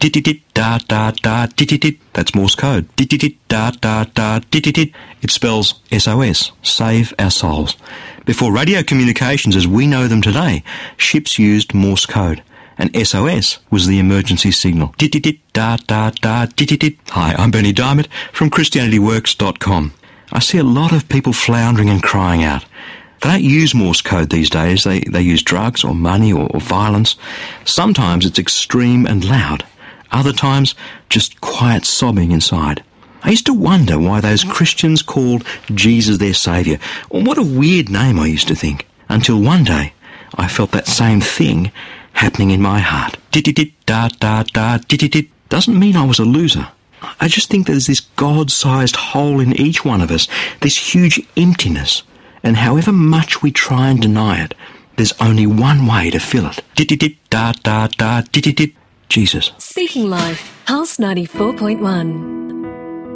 Dit-dit-dit-da-da-da-dit-dit-dit. That's Morse code. Dit-dit-dit-da-da-da-dit-dit-dit. It spells SOS, save our souls. Before radio communications as we know them today, ships used Morse code, and SOS was the emergency signal. Dit-dit-dit-da-da-da-dit-dit-dit. Hi, I'm Bernie Diamond from ChristianityWorks.com. I see a lot of people floundering and crying out. They don't use Morse code these days. They use drugs or money or violence. Sometimes it's extreme and loud. Other times, just quiet sobbing inside. I used to wonder why those Christians called Jesus their saviour. Well, what a weird name, I used to think. Until one day, I felt that same thing happening in my heart. Dit-dit-dit-da-da-da-dit-dit-dit. Doesn't mean I was a loser. I just think there's this God-sized hole in each one of us, this huge emptiness. And however much we try and deny it, there's only one way to fill it. Dit-dit-dit-da-da-da-dit-dit-dit. Jesus. Speaking Life, Pulse 94.1.